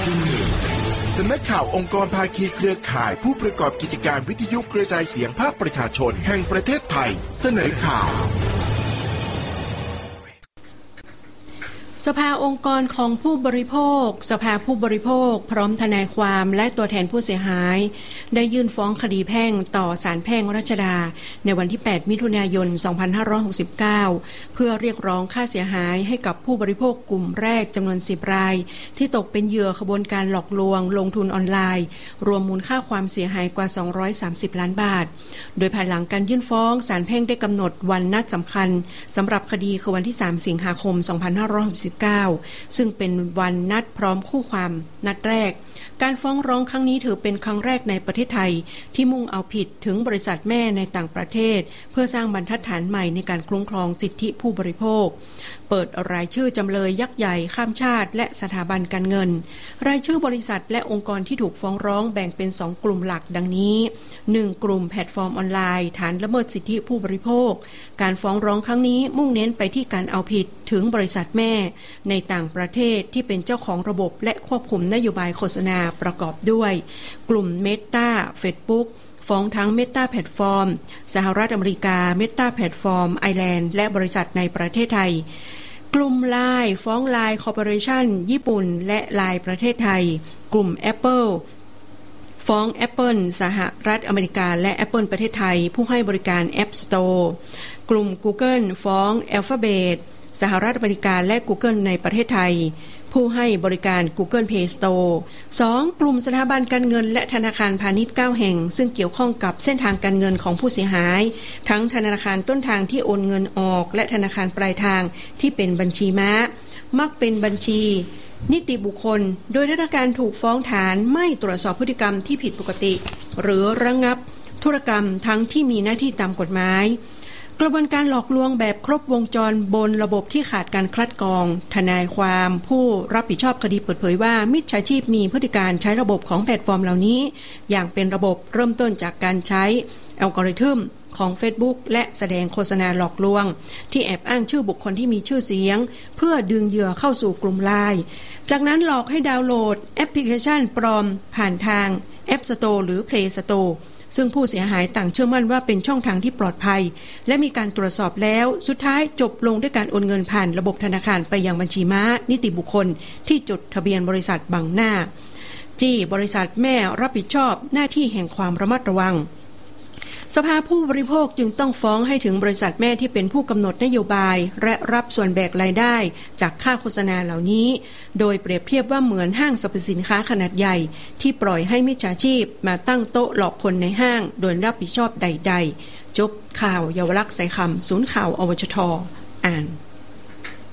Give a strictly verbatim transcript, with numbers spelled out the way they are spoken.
สำนักข่าวองค์กรภาคีเครือข่ายผู้ประกอบกิจการวิทยุกระจายเสียงภาคประชาชนแห่งประเทศไทยเสนอข่าวสภาองค์กรของผู้บริโภคสภาผู้บริโภคพร้อมทนายความและตัวแทนผู้เสียหายได้ยื่นฟ้องคดีแพ่งต่อศาลแพ่งรัชดาในวันที่แปดมิถุนายนสองพันห้าร้อยหกสิบเก้าเพื่อเรียกร้องค่าเสียหายให้กับผู้บริโภคกลุ่มแรกจำนวนสิบรายที่ตกเป็นเหยื่อขบวนการหลอกลวงลงทุนออนไลน์รวมมูลค่าความเสียหายกว่าสองร้อยสามสิบล้านบาทโดยภายหลังการยื่นฟ้องศาลแพ่งได้กำหนดวันนัดสำคัญสำหรับคดีคือวันที่สามสิงหาคมสองพันห้าร้อยหกสิบเก้าซึ่งเป็นวันนัดพร้อมคู่ความนัดแรกการฟ้องร้องครั้งนี้ถือเป็นครั้งแรกในประเทศไทยที่มุ่งเอาผิดถึงบริษัทแม่ในต่างประเทศเพื่อสร้างบรรทัดฐานใหม่ในการคุ้มครองสิทธิผู้บริโภคเปิดรายชื่อจำเลยยักษ์ใหญ่ข้ามชาติและสถาบันการเงินรายชื่อบริษัทและองค์กรที่ถูกฟ้องร้องแบ่งเป็นสองกลุ่มหลักดังนี้หนึ่งกลุ่มแพลตฟอร์มออนไลน์ฐานละเมิดสิทธิผู้บริโภคการฟ้องร้องครั้งนี้มุ่งเน้นไปที่การเอาผิดถึงบริษัทแม่ในต่างประเทศที่เป็นเจ้าของระบบและควบคุมนโยบายโฆษณาประกอบด้วยกลุ่ม Meta Facebook ฟ้องทั้ง Meta แพลตฟอร์มสหรัฐอเมริกา Meta แพลตฟอร์มไอร์แลนด์และบริษัทในประเทศไทยกลุ่ม ไลน์ ฟ้อง ไลน์ Corporation ญี่ปุ่นและ ไลน์ ประเทศไทยกลุ่ม Apple ฟ้อง Apple สหรัฐอเมริกาและ Apple ประเทศไทยผู้ให้บริการ App Store กลุ่ม Google ฟ้อง Alphabet สหรัฐอเมริกาและ Google ในประเทศไทยผู้ให้บริการ Google Play Store สอง กลุ่มสถาบันการเงินและธนาคารพาณิชย์เก้าแห่งซึ่งเกี่ยวข้องกับเส้นทางการเงินของผู้เสียหายทั้งธนาคารต้นทางที่โอนเงินออกและธนาคารปลายทางที่เป็นบัญชีม้ามักเป็นบัญชีนิติบุคคลโดยธนาคารถูกฟ้องฐานไม่ตรวจสอบพฤติกรรมที่ผิดปกติหรือระงับธุรกรรมทั้งที่มีหน้าที่ตามกฎหมายกระบวนการหลอกลวงแบบครบวงจรบนระบบที่ขาดการคัดกรองทนายความผู้รับผิดชอบคดีเปิดเผยว่ามิจฉาชีพมีพฤติการใช้ระบบของแพลตฟอร์มเหล่านี้อย่างเป็นระบบเริ่มต้นจากการใช้อัลกอริทึมของ Facebook และแสดงโฆษณาหลอกลวงที่แอบอ้างชื่อบุคคลที่มีชื่อเสียงเพื่อดึงเหยื่อเข้าสู่กลุ่ม ไลน์ จากนั้นหลอกให้ดาวน์โหลดแอปพลิเคชันปลอมผ่านทาง App Store หรือ Play Storeซึ่งผู้เสียหายต่างเชื่อมั่นว่าเป็นช่องทางที่ปลอดภัยและมีการตรวจสอบแล้วสุดท้ายจบลงด้วยการโอนเงินผ่านระบบธนาคารไปยังบัญชีม้านิติบุคคลที่จดทะเบียนบริษัทบังหน้าจี้บริษัทแม่รับผิดชอบหน้าที่แห่งความระมัดระวังสภาผู้บริโภคจึงต้องฟ้องให้ถึงบริษัทแม่ที่เป็นผู้กำหนดนโยบายและรับส่วนแบ่งรายได้จากค่าโฆษณาเหล่านี้โดยเปรียบเทียบว่าเหมือนห้างสรรพสินค้าขนาดใหญ่ที่ปล่อยให้มิจฉาชีพมาตั้งโต๊ะหลอกคนในห้างโดยรับผิดชอบใดๆจบข่าวเยาวลักษณ์สายคำศูนย์ข่าวอวชท.อ่าน